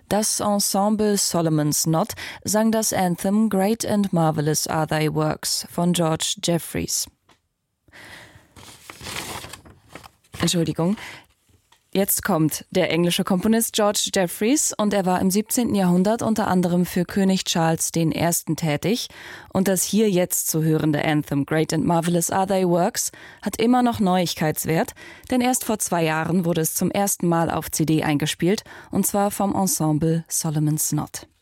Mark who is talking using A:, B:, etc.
A: Das Ensemble Solomon's Knot sang das Anthem Great and Marvelous Are Thy Works von George Jeffreys. Entschuldigung. Jetzt kommt der englische Komponist George Jeffreys und er war im 17. Jahrhundert unter anderem für König Charles I. tätig. Und das hier jetzt zu hörende Anthem Great and Marvelous Are Thy Works hat immer noch Neuigkeitswert, denn erst vor 2 Jahren wurde es zum ersten Mal auf CD eingespielt und zwar vom Ensemble Solomon's Knot.